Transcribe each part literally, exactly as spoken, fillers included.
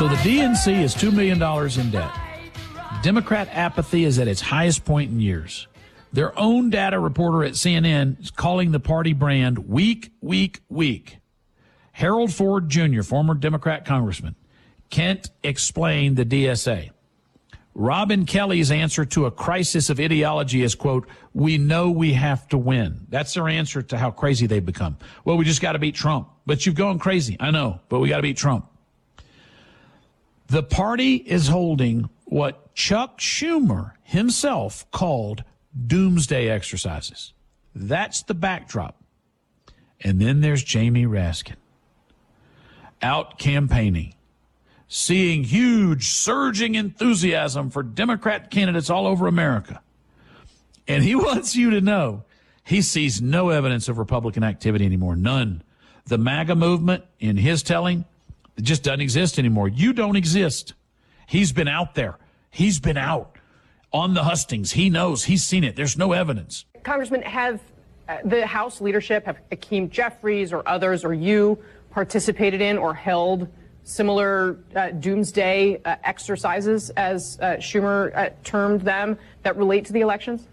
So the D N C is two million dollars in debt. Democrat apathy is at its highest point in years. Their own data reporter at C N N is calling the party brand weak, weak, weak. Harold Ford Junior, former Democrat congressman, can't explain the D S A. Robin Kelly's answer to a crisis of ideology is, quote, we know we have to win. That's their answer to how crazy they've become. Well, we just got to beat Trump. But you've gone crazy. I know, but we got to beat Trump. The party is holding what Chuck Schumer himself called doomsday exercises. That's the backdrop. And then there's Jamie Raskin out campaigning, seeing huge surging enthusiasm for Democrat candidates all over America. And he wants you to know he sees no evidence of Republican activity anymore. None. The MAGA movement, in his telling, it just doesn't exist anymore. You don't exist. He's been out there. He's been out on the hustings. He knows. He's seen it. There's no evidence. Congressman, have uh, the House leadership, have Hakeem Jeffries or others or you participated in or held similar uh, doomsday uh, exercises, as uh, Schumer uh, termed them, that relate to the elections?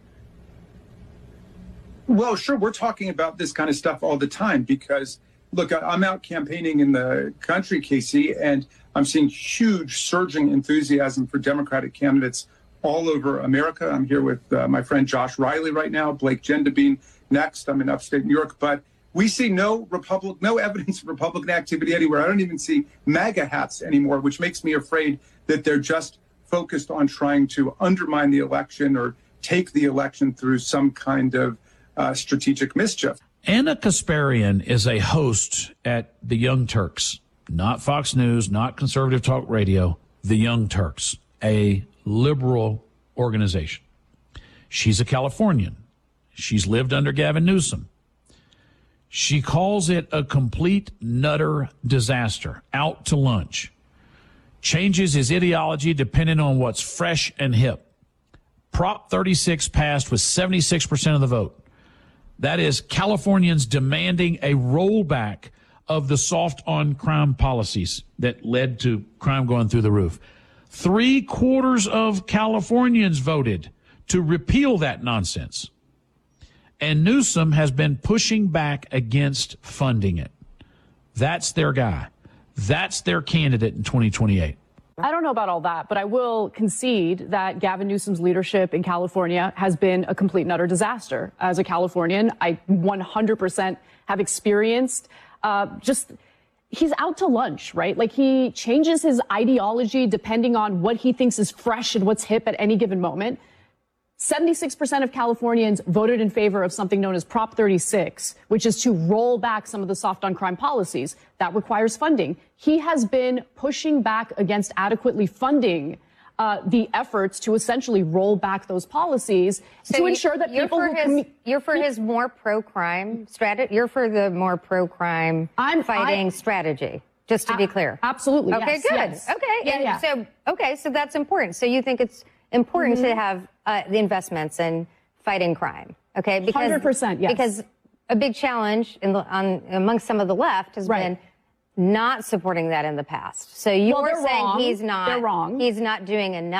Well, sure. We're talking about this kind of stuff all the time because, look, I'm out campaigning in the country, Casey, and I'm seeing huge surging enthusiasm for Democratic candidates all over America. I'm here with uh, my friend Josh Riley right now, Blake Gendabine next. I'm in upstate New York, but we see no Republic, no evidence of Republican activity anywhere. I don't even see MAGA hats anymore, which makes me afraid that they're just focused on trying to undermine the election or take the election through some kind of uh, strategic mischief. Anna Kasparian is a host at the Young Turks, not Fox News, not Conservative Talk Radio, the Young Turks, a liberal organization. She's a Californian. She's lived under Gavin Newsom. She calls it a complete nutter disaster, out to lunch. Changes his ideology depending on what's fresh and hip. Prop thirty-six passed with seventy-six percent of the vote. That is Californians demanding a rollback of the soft on crime policies that led to crime going through the roof. Three quarters of Californians voted to repeal that nonsense. And Newsom has been pushing back against funding it. That's their guy. That's their candidate in twenty twenty-eight. I don't know about all that, but I will concede that Gavin Newsom's leadership in California has been a complete and utter disaster. As a Californian, I one hundred percent have experienced uh, just he's out to lunch, right? Like he changes his ideology depending on what he thinks is fresh and what's hip at any given moment. seventy-six percent of Californians voted in favor of something known as Prop thirty-six, which is to roll back some of the soft on crime policies. That requires funding. He has been pushing back against adequately funding uh, the efforts to essentially roll back those policies so to you, ensure that you're people for who his, commu- you're for his more pro-crime strategy. You're for the more pro-crime I'm, fighting I, strategy. Just to a- be clear. Absolutely. Okay. Yes, Good. yes. Okay. Yeah, and yeah. So okay. So that's important. So you think it's important mm-hmm. to have uh, the investments in fighting crime. Okay. Because one hundred percent. Yes. Because a big challenge in the, on amongst some of the left has right. been not supporting that in the past. So you're well, saying wrong. he's not. They're wrong. He's not doing enough.